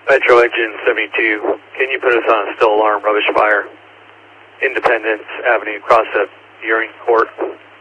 Metro Engine 72, can you put us on a still alarm rubbish fire? Independence Avenue, across the Uring Court.